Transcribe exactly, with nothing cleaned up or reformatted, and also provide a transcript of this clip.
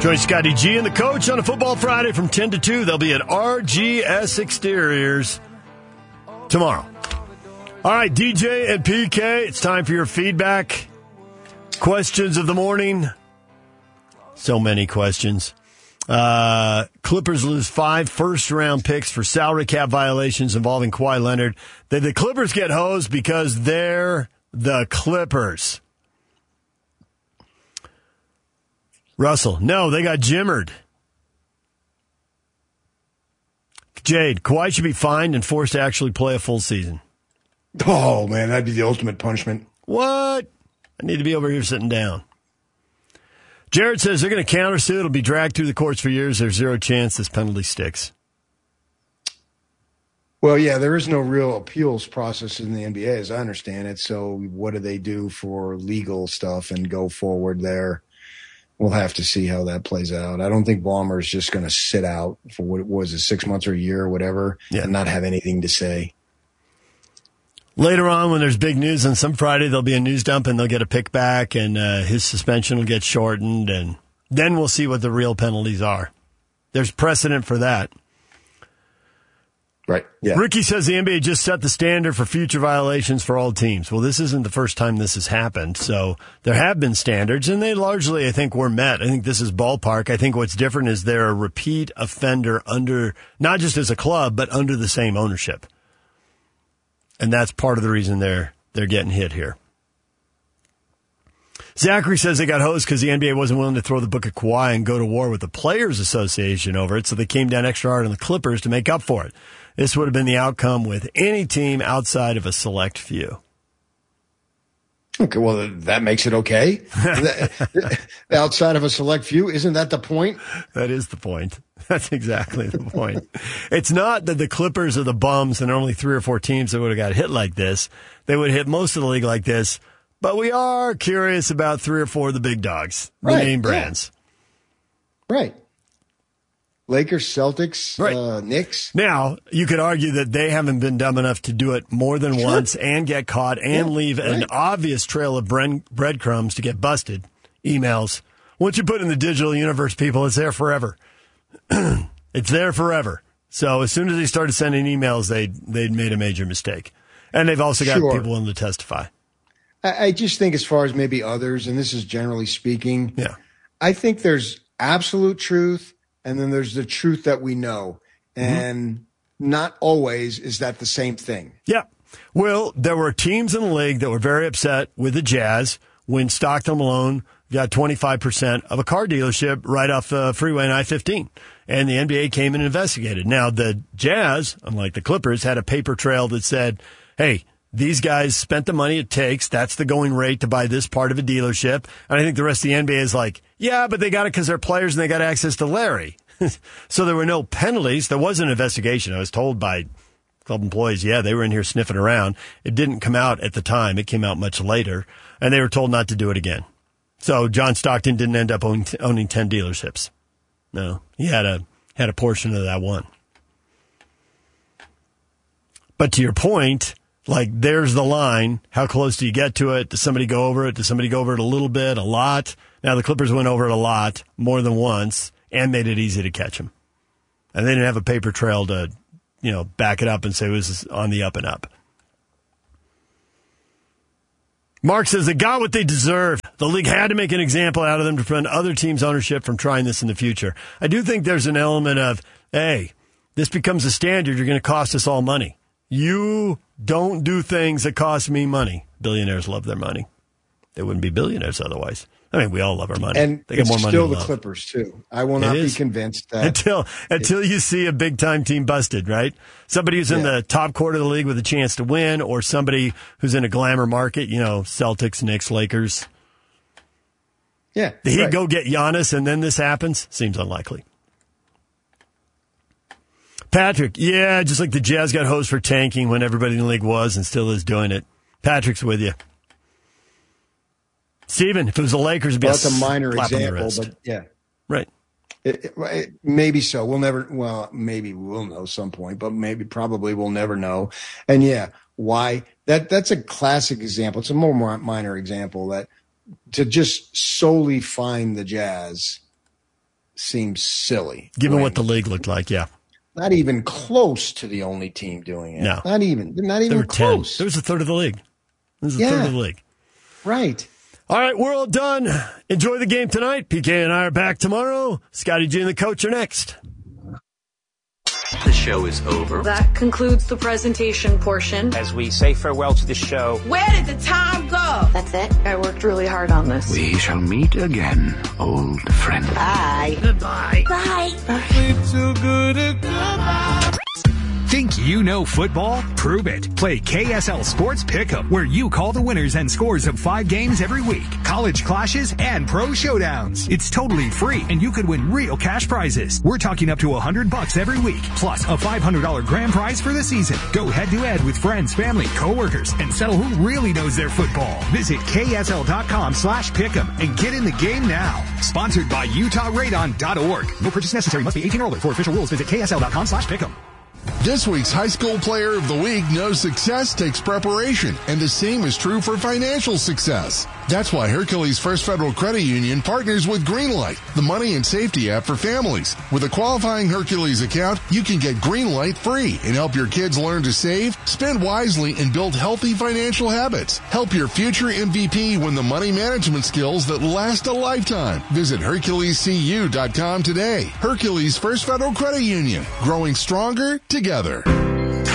Join Scotty G and the coach on a Football Friday from ten to two. They'll be at R G S Exteriors tomorrow. All right, D J and P K, it's time for your feedback. Questions of the morning. So many questions. Uh, Clippers lose five first-round picks for salary cap violations involving Kawhi Leonard. Did the Clippers get hosed because they're the Clippers? Russell, no, they got jimmered. Jade, Kawhi should be fined and forced to actually play a full season. Oh, man, that'd be the ultimate punishment. What? I need to be over here sitting down. Jared says they're going to countersue. It'll be dragged through the courts for years. There's zero chance this penalty sticks. Well, yeah, there is no real appeals process in the N B A, as I understand it. So what do they do for legal stuff and go forward there? We'll have to see how that plays out. I don't think Ballmer is just going to sit out for what it was, a six months or a year or whatever, yeah. and not have anything to say. Later on, when there's big news on some Friday, there'll be a news dump and they'll get a pick back and uh, his suspension will get shortened. And then we'll see what the real penalties are. There's precedent for that. Right. Yeah. Ricky says the N B A just set the standard for future violations for all teams. Well, this isn't the first time this has happened. So there have been standards, and they largely, I think, were met. I think this is ballpark. I think what's different is they're a repeat offender under, not just as a club, but under the same ownership. And that's part of the reason they're they're getting hit here. Zachary says they got hosed because the N B A wasn't willing to throw the book at Kawhi and go to war with the Players Association over it, so they came down extra hard on the Clippers to make up for it. This would have been the outcome with any team outside of a select few. Okay, well, that makes it okay. Outside of a select few, isn't that the point? That is the point. That's exactly the point. It's not that the Clippers are the bums and only three or four teams that would have got hit like this. They would hit most of the league like this. But we are curious about three or four of the big dogs, the right, name brands. Yeah. Right. Lakers, Celtics, right. uh, Knicks. Now, you could argue that they haven't been dumb enough to do it more than sure. once and get caught and yeah, leave right. an obvious trail of bread, breadcrumbs to get busted. Emails. Once you put it in the digital universe, people, it's there forever. It's there forever. So as soon as they started sending emails, they they'd made a major mistake. And they've also got sure. people willing to testify. I, I just think as far as maybe others, and this is generally speaking, yeah. I think there's absolute truth. And then there's the truth that we know. And mm-hmm. not always is that the same thing. Yeah. Well, there were teams in the league that were very upset with the Jazz when Stockton Malone got twenty-five percent of a car dealership right off uh, Freeway and I fifteen. And the N B A came and investigated. Now, the Jazz, unlike the Clippers, had a paper trail that said, hey, these guys spent the money it takes. That's the going rate to buy this part of a dealership. And I think the rest of the N B A is like, yeah, but they got it because they're players and they got access to Larry. So there were no penalties. There was an investigation. I was told by club employees, yeah, they were in here sniffing around. It didn't come out at the time. It came out much later. And they were told not to do it again. So John Stockton didn't end up owning, owning ten dealerships. No, he had a had a portion of that one. But to your point, like, there's the line. How close do you get to it? Does somebody go over it? Does somebody go over it a little bit, a lot? Now, the Clippers went over it a lot, more than once, and made it easy to catch them. And they didn't have a paper trail to, you know, back it up and say it was on the up and up. Mark says they got what they deserved. The league had to make an example out of them to prevent other teams' ownership from trying this in the future. I do think there's an element of, hey, this becomes a standard. You're going to cost us all money. You don't do things that cost me money. Billionaires love their money. They wouldn't be billionaires otherwise. I mean, we all love our money. And they get more money still than the love. Clippers, too. I will not be convinced that. Until until you see a big-time team busted, right? Somebody who's in yeah. the top quarter of the league with a chance to win, or somebody who's in a glamour market, you know, Celtics, Knicks, Lakers. Yeah. Did he right. go get Giannis and then this happens? Seems unlikely. Patrick, yeah, just like the Jazz got hosed for tanking when everybody in the league was and still is doing it. Patrick's with you. Steven, if it was the Lakers, it'd be well, a, that's a minor example, wrist. but yeah. Right. It, it, it, maybe so. We'll never, well, maybe we'll know some point, but maybe probably we'll never know. And yeah, why? That That's a classic example. It's a more, more minor example that to just solely find the Jazz seems silly. Given when, what the league looked like, yeah. Not even close to the only team doing it. No. Not even. Not even there were close. ten. There was a third of the league. There was a yeah. third of the league. Right. All right, we're all done. Enjoy the game tonight. P K and I are back tomorrow. Scotty G and the coach are next. The show is over. That concludes the presentation portion. As we say farewell to the show. Where did the time go? That's it. I worked really hard on this. We shall meet again, old friend. Bye. Goodbye. Bye. Too good at goodbye. Think you know football? Prove it. Play K S L Sports Pick'em, where you call the winners and scores of five games every week, college clashes, and pro showdowns. It's totally free, and you could win real cash prizes. We're talking up to one hundred bucks every week, plus a five hundred dollars grand prize for the season. Go head-to-head with friends, family, coworkers, and settle who really knows their football. Visit ksl.com slash pick'em and get in the game now. Sponsored by Utah Radon dot org. No purchase necessary. Must be eighteen or older. For official rules, visit ksl.com slash pick'em. This week's High School Player of the Week knows success takes preparation, and the same is true for financial success. That's why Hercules First Federal Credit Union partners with Greenlight, the money and safety app for families. With a qualifying Hercules account, you can get Greenlight free and help your kids learn to save, spend wisely, and build healthy financial habits. Help your future M V P win the money management skills that last a lifetime. Visit Hercules C U dot com today. Hercules First Federal Credit Union, growing stronger together.